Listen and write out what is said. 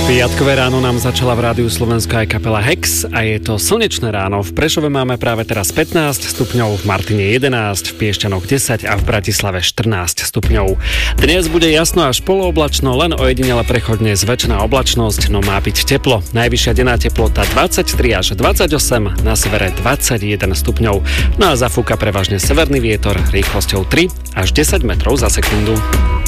Piatkové ráno nám začala v Rádiu Slovensko aj kapela Hex a je to slnečné ráno. V Prešove máme práve teraz 15 stupňov, v Martine 11, v Piešťanoch 10 a v Bratislave 14 stupňov. Dnes bude jasno až polooblačno, len ojedinele prechodne zväčšená oblačnosť, no má byť teplo. Najvyššia denná teplota 23 až 28, na severe 21 stupňov. No a zafúka prevažne severný vietor rýchlosťou 3 až 10 metrov za sekundu.